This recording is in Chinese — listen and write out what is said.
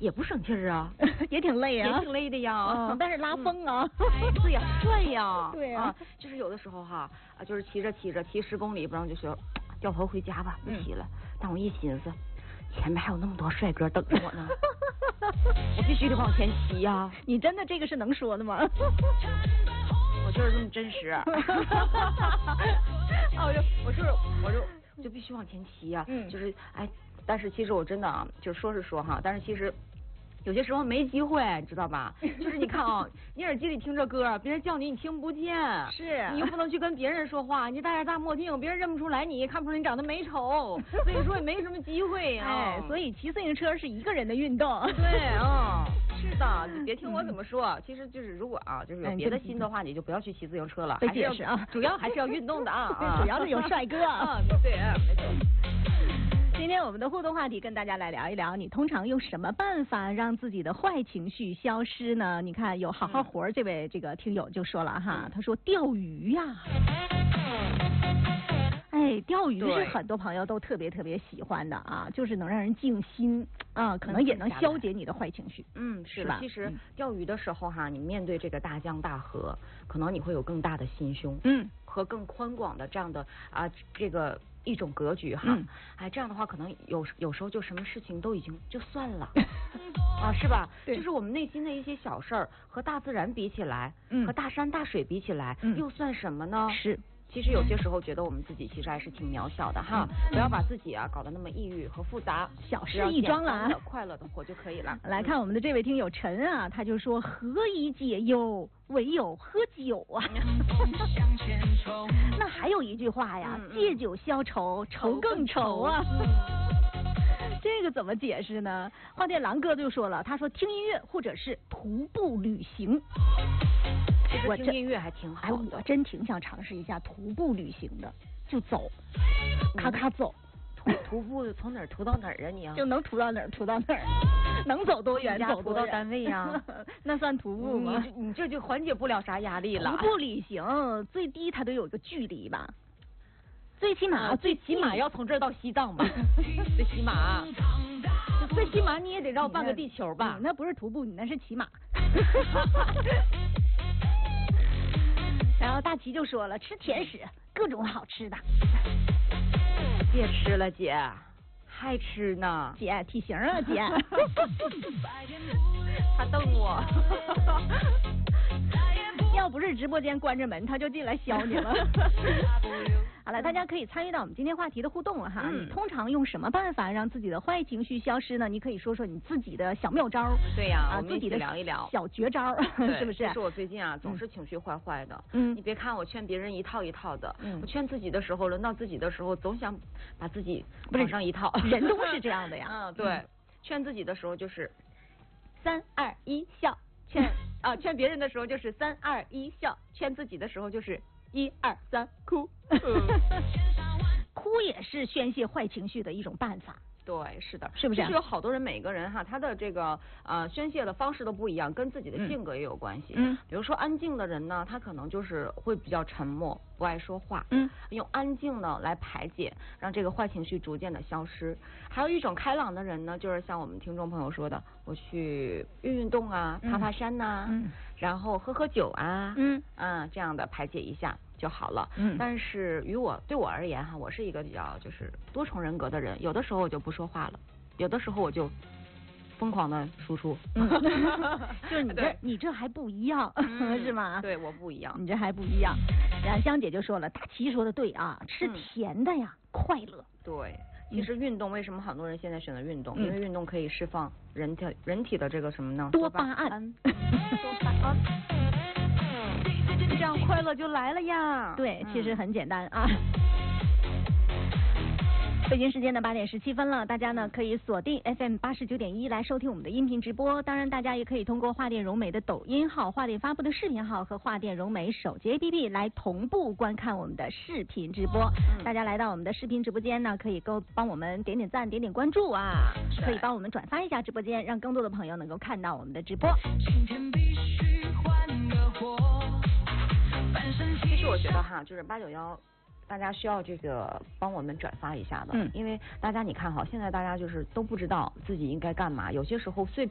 也不省劲儿啊， 也挺累啊， 也挺累的呀。 但是拉风啊， 对呀，帅呀。 对呀， 就是有的时候哈，就是骑着骑10公里，不然就说掉头回家吧，不骑了。但我一寻思，前面还有那么多帅哥等着我呢，我必须得往前骑呀。 你真的这个是能说的吗？ 我就是这么真实。我就必须往前骑呀。就是但是其实我真的啊，就说是说哈，但是其实有些时候没机会，知道吧？就是你看啊，你耳机里听着歌，别人叫你听不见， 是你又不能去跟别人说话，你戴着大墨镜，别人认不出来你，看不出来你长得美丑，所以说也没什么机会啊。 所以骑自行车是一个人的运动。 对是的，你别听我怎么说，其实就是如果就是有别的心的话，你就不要去骑自行车了。 别解释啊， 主要还是要运动的啊。 主要是有帅哥啊。对，没错。 今天我们的互动话题跟大家来聊一聊，你通常用什么办法让自己的坏情绪消失呢？你看有好好活这位这个听友就说了哈，他说钓鱼呀。钓鱼是很多朋友都特别喜欢的啊，就是能让人静心啊，可能也能消解你的坏情绪。 是吧？其实钓鱼的时候哈，你面对这个大江大河，可能你会有更大的心胸，和更宽广的这样的这个一种格局哈。这样的话可能有时候就什么事情都已经就算了是吧？就是我们内心的一些小事儿和大自然比起来，和大山大水比起来，又算什么呢？ 是。 其实有些时候觉得我们自己其实还是挺渺小的哈，不要把自己搞得那么抑郁和复杂， 小事一桩了快乐的活就可以了。 来看我们的这位听友陈啊，他就说何以解忧，唯有喝酒啊。那还有一句话呀，借酒消愁，愁更愁啊。这个怎么解释呢？花店狼哥就说了，他说听音乐或者是徒步旅行。 我听音乐还挺好我真挺想尝试一下徒步旅行的，就走，咔咔走。 徒步从哪儿徒到哪儿啊你啊？ 就能徒到哪儿徒到哪儿，能走多远走徒到单位呀？ 那算徒步吗？ 你这就缓解不了啥压力了。 徒步旅行最低它都有个距离吧？最起码要从这儿到西藏吧？最起码你也得绕半个地球吧？ 那不是徒步，你那是骑马。然后大齐就说了，吃甜食，各种好吃的。 别吃了姐，还吃呢。 姐体型啊姐。 他瞪我。 要不是直播间关着门，他就进来削你了。好了，大家可以参与到我们今天话题的互动了哈。你通常用什么办法让自己的坏情绪消失呢？你可以说说你自己的小妙招。 对呀，自己的聊一聊小绝招，是不是？ 其实我最近总是情绪坏坏的。你别看我劝别人一套一套的，我劝自己的时候，轮到自己的时候，总想把自己往上一套。 人都是这样的呀。 对，劝自己的时候就是3、2、1笑。劝别人的时候就是3、2、1笑，劝自己的时候就是1、2、3哭。 哭也是宣泄坏情绪的一种办法。 对，是的， 是不是？ 其实有好多人，每个人哈，他的这个宣泄的方式都不一样，跟自己的性格也有关系。比如说安静的人呢，他可能就是会比较沉默，不爱说话。用安静呢来排解，让这个坏情绪逐渐的消失。还有一种开朗的人呢，就是像我们听众朋友说的，我去运动啊，爬山呐，然后喝酒啊，这样的排解一下就好了。但是对我而言哈，我是一个比较就是多重人格的人，有的时候我就不说话了，有的时候我就疯狂的输出。 就是你这还不一样，是吗？ 对，我不一样， 你这还不一样。然后香姐就说了，大齐说的对啊，吃甜的呀，快乐。 对。其实运动为什么很多人现在选择运动？因为运动可以释放人体的这个什么呢？ 多巴胺。 这样快乐就来了呀。 对，其实很简单啊。北京时间的8点17分了，大家呢可以锁定 FM 89.1来收听我们的音频直播。当然，大家也可以通过华电融媒的抖音号、华电发布的视频号和华电融媒手机 APP 来同步观看我们的视频直播。大家来到我们的视频直播间呢，可以帮我们点点赞、点点关注啊，可以帮我们转发一下直播间，让更多的朋友能够看到我们的直播。 其实我觉得哈，就是891。大家需要这个帮我们转发一下的，因为大家你看哈，现在大家就是都不知道自己应该干嘛，有些时候碎片。